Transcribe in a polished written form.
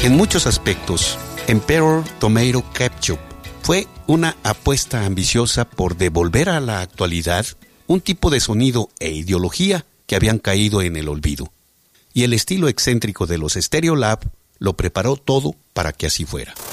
En muchos aspectos, Emperor Tomato Ketchup fue una apuesta ambiciosa por devolver a la actualidad un tipo de sonido e ideología que habían caído en el olvido. Y el estilo excéntrico de los Stereolab lo preparó todo para que así fuera.